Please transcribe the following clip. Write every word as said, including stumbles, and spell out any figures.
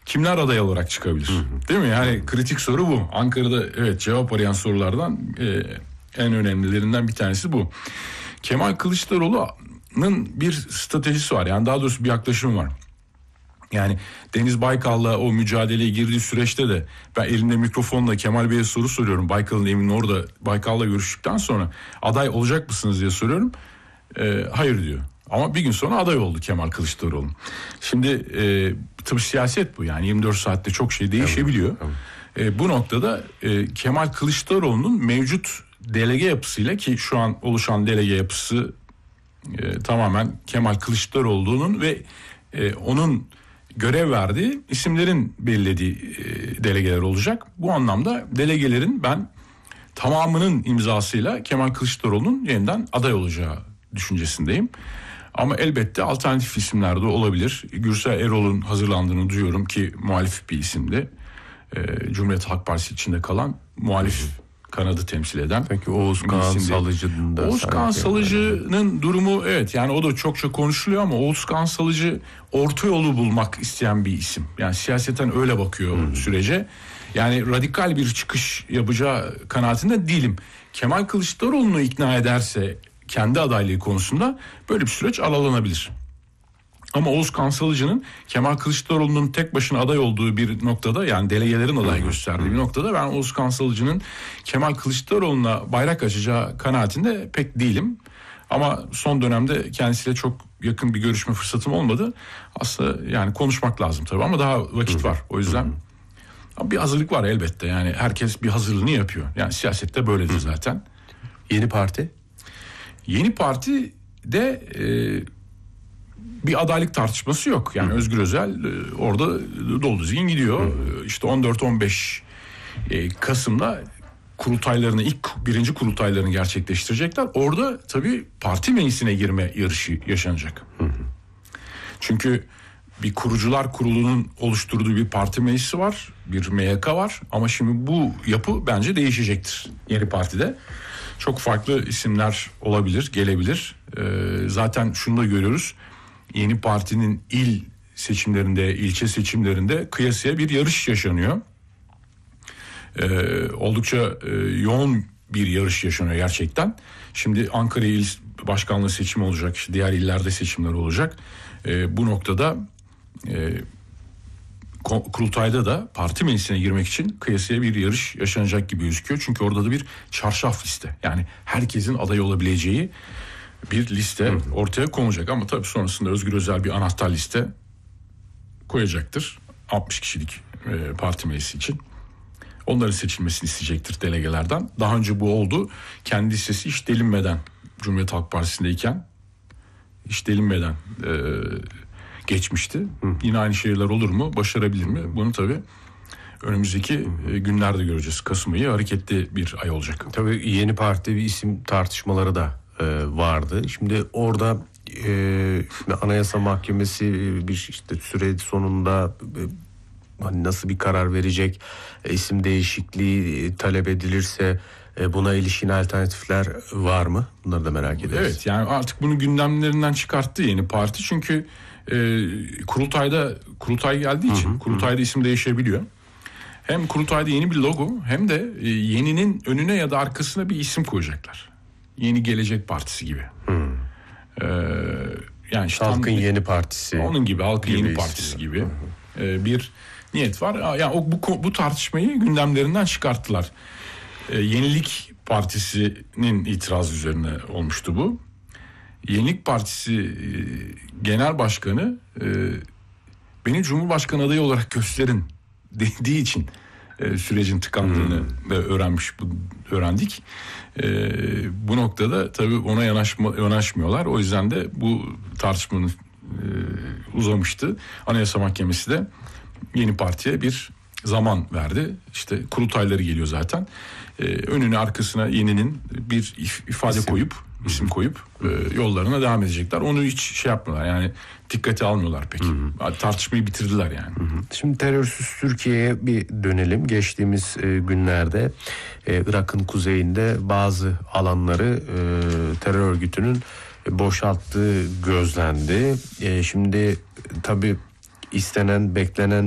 kimler aday olarak çıkabilir? Hı hı. Değil mi? Yani kritik soru bu. Ankara'da evet cevap arayan sorulardan e, en önemlilerinden bir tanesi bu. Kemal Kılıçdaroğlu'nun bir stratejisi var. Yani daha doğrusu bir yaklaşım var. Yani Deniz Baykal'la o mücadeleye girdiği süreçte de ben elimde mikrofonla Kemal Bey'e soru soruyorum. Baykal'ın evinin orada Baykal'la görüştükten sonra aday olacak mısınız diye soruyorum. Ee, hayır diyor. Ama bir gün sonra aday oldu Kemal Kılıçdaroğlu. Şimdi e, tabii siyaset bu, yani yirmi dört saatte çok şey değişebiliyor. Tamam, tamam. E, bu noktada e, Kemal Kılıçdaroğlu'nun mevcut delege yapısıyla, ki şu an oluşan delege yapısı e, tamamen Kemal Kılıçdaroğlu'nun ve e, onun görev verdiği isimlerin belirlediği e, delegeler olacak. Bu anlamda delegelerin ben tamamının imzasıyla Kemal Kılıçdaroğlu'nun yeniden aday olacağı düşüncesindeyim. Ama elbette alternatif isimler de olabilir. Gürsel Erol'un hazırlandığını duyuyorum ki muhalif bir isimdi. E, Cumhuriyet Halk Partisi içinde kalan muhalif kanadı temsil eden. Peki Oğuz Kağan Salıcı'nın da... Oğuz Kağan Salıcı'nın durumu evet, yani o da çokça konuşuluyor ama Oğuz Kağan Salıcı orta yolu bulmak isteyen bir isim. Yani siyaseten öyle bakıyor hmm. sürece. Yani radikal bir çıkış yapacağı kanaatinde değilim. Kemal Kılıçdaroğlu'nu ikna ederse kendi adaylığı konusunda böyle bir süreç aralanabilir. Ama Oğuz Kağan Salıcı'nın Kemal Kılıçdaroğlu'nun tek başına aday olduğu bir noktada, yani delegelerin aday gösterdiği bir noktada ben Oğuz Kağan Salıcı'nın Kemal Kılıçdaroğlu'na bayrak açacağı kanaatinde pek değilim. Ama son dönemde kendisiyle çok yakın bir görüşme fırsatım olmadı. Aslında yani konuşmak lazım tabii ama daha vakit var. O yüzden bir hazırlık var elbette. Yani herkes bir hazırlığını yapıyor. Yani siyasette böyledir zaten. Yeni Parti? Yeni Parti de e, bir adaylık tartışması yok. Yani Hı. Özgür Özel e, orada dolu düzgün gidiyor. Hı. İşte on dört on beş e, Kasım'da kurultaylarını, ilk birinci kurultaylarını gerçekleştirecekler. Orada tabii parti meclisine girme yarışı yaşanacak. Hı. Çünkü bir kurucular kurulunun oluşturduğu bir parti meclisi var. Bir M Y K var. Ama şimdi bu yapı bence değişecektir yeni partide. Çok farklı isimler olabilir, gelebilir. Ee, zaten şunu da görüyoruz. Yeni partinin il seçimlerinde, ilçe seçimlerinde kıyasıya bir yarış yaşanıyor. Ee, oldukça e, yoğun bir yarış yaşanıyor gerçekten. Şimdi Ankara İl Başkanlığı seçimi olacak, işte diğer illerde seçimler olacak. Ee, bu noktada e, kurultayda da parti meclisine girmek için kıyasıya bir yarış yaşanacak gibi gözüküyor. Çünkü orada da bir çarşaf liste, yani herkesin aday olabileceği bir liste Hı. ortaya konulacak. Ama tabii sonrasında Özgür Özel bir anahtar liste koyacaktır. altmış kişilik e, parti meclisi için. Onların seçilmesini isteyecektir delegelerden. Daha önce bu oldu. Kendi listesi hiç delinmeden Cumhuriyet Halk Partisi'ndeyken hiç delinmeden e, geçmişti. Hı. Yine aynı şeyler olur mu? Başarabilir mi? Bunu tabii önümüzdeki Hı. günlerde göreceğiz. Kasım ayı hareketli bir ay olacak. Tabii yeni parti bir isim tartışmaları da e, vardı. Şimdi orada e, Anayasa Mahkemesi bir işte süre sonunda e, hani nasıl bir karar verecek, e, isim değişikliği e, talep edilirse e, buna ilişkin alternatifler var mı? Bunları da merak ederiz. Evet, yani artık bunu gündemlerinden çıkarttı yeni parti. Çünkü e, kurultayda kurultay geldiği için hı hı, kurultayda hı. isim değişebiliyor. Hem kurultayda yeni bir logo hem de e, yeninin önüne ya da arkasına bir isim koyacaklar. Yeni Gelecek Partisi gibi. Hı. Ee, yani işte Halkın tam, Yeni Partisi. Onun gibi, Halkın Yeni Partisi gibi. Hı hı. E, bir niyet var. Yani o bu, bu tartışmayı gündemlerinden çıkarttılar. E, Yenilik Partisi'nin itirazı üzerine olmuştu bu. Yenilik Partisi e, Genel Başkanı e, beni Cumhurbaşkanı adayı olarak gösterin dediği için e, sürecin tıkandığını hmm. öğrenmiş öğrendik. E, bu noktada tabii ona yanaşma, yanaşmıyorlar. O yüzden de bu tartışmanın e, uzamıştı. Anayasa Mahkemesi de yeni partiye bir zaman verdi. İşte kurultayları geliyor zaten. Ee, önüne arkasına yeninin bir if- ifade isim. koyup, isim Hı-hı. koyup e, yollarına devam edecekler. Onu hiç şey yapmıyorlar. Yani dikkate almıyorlar pek. Hı-hı. Tartışmayı bitirdiler yani. Hı-hı. Şimdi terörsüz Türkiye'ye bir dönelim. Geçtiğimiz e, günlerde e, Irak'ın kuzeyinde bazı alanları e, terör örgütünün boşalttığı gözlendi. E, şimdi tabii istenen, beklenen